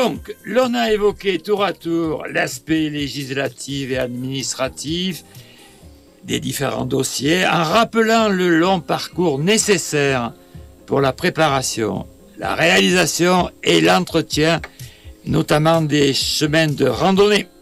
Donc, l'on a évoqué tour à tour l'aspect législatif et administratif des différents dossiers en rappelant le long parcours nécessaire pour la préparation, la réalisation et l'entretien, notamment des chemins de randonnée.